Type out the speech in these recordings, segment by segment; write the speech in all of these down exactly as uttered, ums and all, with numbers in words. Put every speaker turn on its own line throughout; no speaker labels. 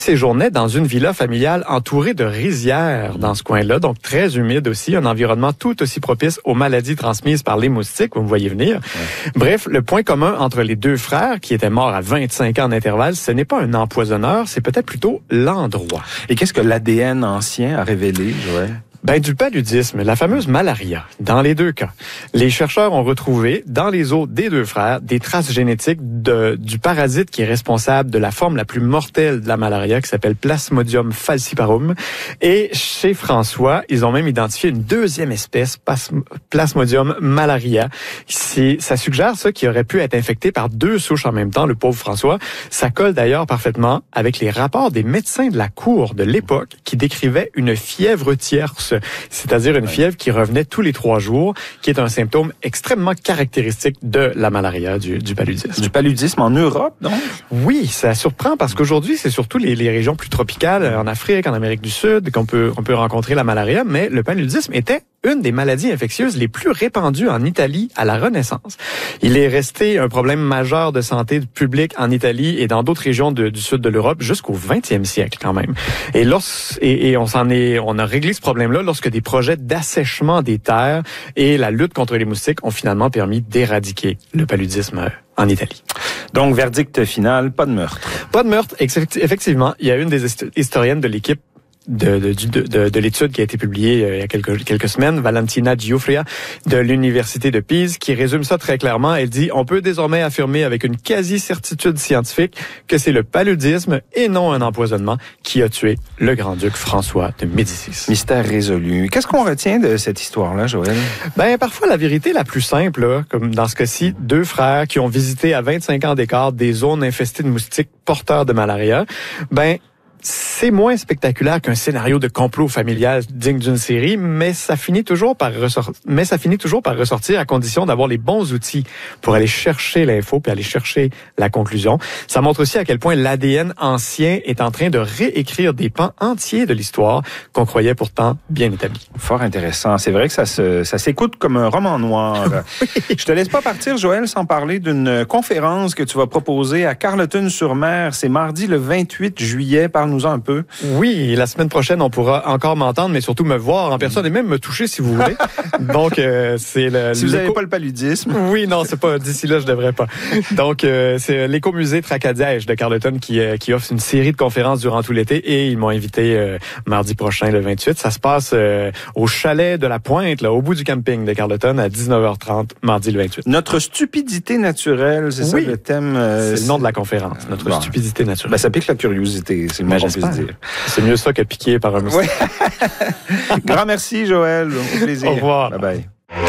séjournait dans une villa familiale entourée de rizières dans ce coin-là, donc très humide aussi, un environnement tout aussi propice aux maladies transmises par les moustiques, vous me voyez venir. Ouais. Bref, le point commun entre les deux frères, qui étaient morts à vingt-cinq ans d'intervalle, ce n'est pas un empoisonneur, c'est peut-être plutôt l'endroit.
Et qu'est-ce que l'A D N ancien a révélé, Joël?
Ben, du paludisme, la fameuse malaria, dans les deux cas. Les chercheurs ont retrouvé, dans les os des deux frères, des traces génétiques de, du parasite qui est responsable de la forme la plus mortelle de la malaria, qui s'appelle Plasmodium falciparum. Et chez François, ils ont même identifié une deuxième espèce, Plasmodium malaria. C'est, ça suggère ça qu'il aurait pu être infecté par deux souches en même temps, le pauvre François. Ça colle d'ailleurs parfaitement avec les rapports des médecins de la cour de l'époque qui décrivaient une fièvre tierce, c'est-à-dire une fièvre qui revenait tous les trois jours, qui est un symptôme extrêmement caractéristique de la malaria, du, du paludisme.
Du paludisme en Europe, donc?
Oui, ça surprend parce qu'aujourd'hui, c'est surtout les, les régions plus tropicales, en Afrique, en Amérique du Sud, qu'on peut, on peut rencontrer la malaria, mais le paludisme était une des maladies infectieuses les plus répandues en Italie à la Renaissance. Il est resté un problème majeur de santé publique en Italie et dans d'autres régions de, du sud de l'Europe jusqu'au vingtième siècle quand même. Et, lors, et, et on s'en est, on a réglé ce problème-là lorsque des projets d'assèchement des terres et la lutte contre les moustiques ont finalement permis d'éradiquer le paludisme en Italie.
Donc, verdict final, pas de meurtre.
Pas de meurtre, effectivement. Il y a une des historiennes de l'équipe de, de, de, de, de l'étude qui a été publiée euh, il y a quelques, quelques semaines, Valentina Giuffria de l'Université de Pise, qui résume ça très clairement. Elle dit « On peut désormais affirmer avec une quasi-certitude scientifique que c'est le paludisme et non un empoisonnement qui a tué le grand-duc François de Médicis. »
Mystère résolu. Qu'est-ce qu'on retient de cette histoire-là, Joël?
Ben, parfois, la vérité la plus simple, là, comme dans ce cas-ci, deux frères qui ont visité à vingt-cinq ans d'écart des zones infestées de moustiques porteurs de malaria, ben, c'est moins spectaculaire qu'un scénario de complot familial digne d'une série, mais ça finit toujours par ressortir, mais ça finit toujours par ressortir à condition d'avoir les bons outils pour aller chercher l'info puis aller chercher la conclusion. Ça montre aussi à quel point l'A D N ancien est en train de réécrire des pans entiers de l'histoire qu'on croyait pourtant bien établis.
Fort intéressant. C'est vrai que ça se, ça s'écoute comme un roman noir. Oui. Je te laisse pas partir, Joël, sans parler d'une conférence que tu vas proposer à Carleton-sur-Mer. C'est mardi le vingt-huit juillet. Parle nous un peu.
Oui, la semaine prochaine, on pourra encore m'entendre, mais surtout me voir en personne et même me toucher si vous voulez. Donc, euh, c'est le...
Si vous n'avez pas le paludisme.
Oui, non, c'est pas... D'ici là, je devrais pas. Donc, euh, c'est l'écomusée Tracadiège de Carleton qui, euh, qui offre une série de conférences durant tout l'été et ils m'ont invité euh, mardi prochain, le vingt-huit. Ça se passe euh, au chalet de la Pointe, là, au bout du camping de Carleton, à dix-neuf heures trente, mardi le vingt-huit.
Notre stupidité naturelle, c'est
oui.
ça le thème? Euh,
c'est le nom de la conférence, notre bon. stupidité naturelle.
Ben, ça pique la curiosité, c'est le moins qu'on puisse dire.
C'est mieux ça que piqué par un moustique.
Ouais. Grand merci, Joël. Au plaisir.
Au revoir.
Bye bye.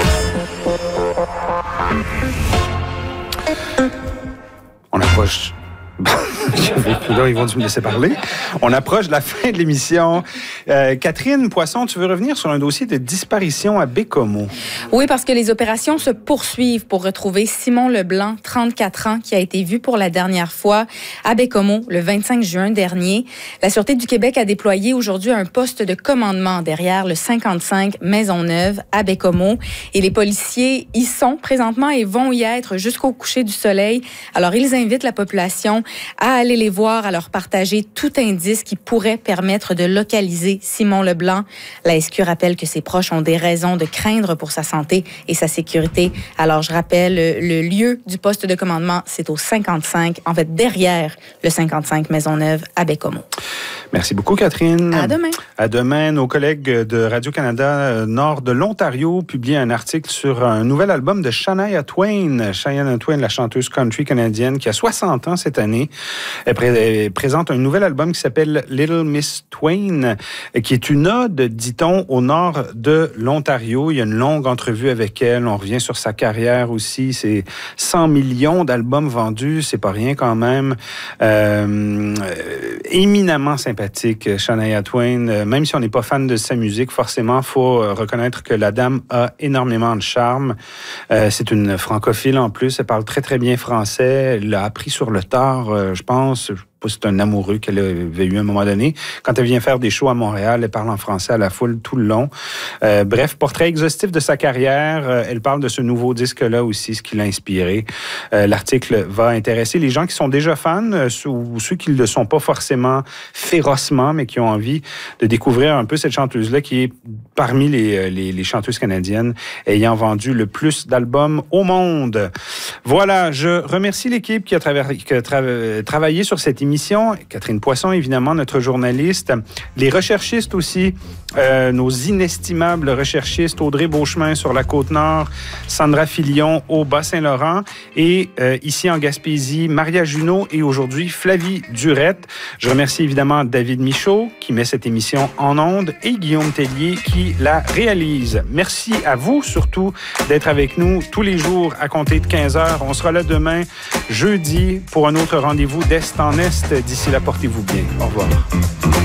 On approche. Là, ils vont me laisser parler. On approche de la fin de l'émission. Euh, Catherine Poisson, tu veux revenir sur un dossier de disparition à Baie-Comeau?
Oui, parce que les opérations se poursuivent pour retrouver Simon Leblanc, trente-quatre ans, qui a été vu pour la dernière fois à Baie-Comeau le vingt-cinq juin dernier. La Sûreté du Québec a déployé aujourd'hui un poste de commandement derrière le cinquante-cinq Maisonneuve à Baie-Comeau. Et les policiers y sont présentement et vont y être jusqu'au coucher du soleil. Alors, ils invitent la population à aller les voir, à leur partager tout indice qui pourrait permettre de localiser Simon Leblanc. La S Q rappelle que ses proches ont des raisons de craindre pour sa santé et sa sécurité. Alors, je rappelle, le lieu du poste de commandement, c'est au cinquante-cinq, en fait, derrière le cinquante-cinq Maisonneuve à Baie-Comeau.
Merci beaucoup, Catherine.
À demain.
À demain. Nos collègues de Radio-Canada Nord de l'Ontario publient un article sur un nouvel album de Shania Twain. Shania Twain, la chanteuse country canadienne qui a soixante ans cette année. Elle, pré- elle présente un nouvel album qui s'appelle Little Miss Twain, qui est une ode, dit-on, au nord de l'Ontario. Il y a une longue entrevue avec elle. On revient sur sa carrière aussi. C'est cent millions d'albums vendus. C'est pas rien quand même. Euh, éminemment sympathique, Shania Twain. Même si on n'est pas fan de sa musique, forcément, il faut reconnaître que la dame a énormément de charme. Euh, c'est une francophile en plus. Elle parle très, très bien français. Elle l'a appris sur le tard, euh, je pense. pas si c'est un amoureux qu'elle avait eu à un moment donné. Quand elle vient faire des shows à Montréal, elle parle en français à la foule tout le long. Euh, bref, portrait exhaustif de sa carrière. Euh, elle parle de ce nouveau disque-là aussi, ce qui l'a inspiré. Euh, l'article va intéresser les gens qui sont déjà fans euh, ou ceux qui ne le sont pas forcément férocement, mais qui ont envie de découvrir un peu cette chanteuse-là qui est parmi les, les, les chanteuses canadiennes ayant vendu le plus d'albums au monde. Voilà, je remercie l'équipe qui a, travers, qui a tra- travaillé sur cette émission. Catherine Poisson, évidemment, notre journaliste. Les recherchistes aussi, euh, nos inestimables recherchistes, Audrey Beauchemin sur la Côte-Nord, Sandra Filion au Bas-Saint-Laurent et euh, ici en Gaspésie, Maria Junot et aujourd'hui Flavie Durette. Je remercie évidemment David Michaud qui met cette émission en ondes et Guillaume Tellier qui la réalise. Merci à vous surtout d'être avec nous tous les jours à compter de quinze heures. On sera là demain, jeudi, pour un autre rendez-vous d'Est en Est. D'ici là, portez-vous bien. Au revoir.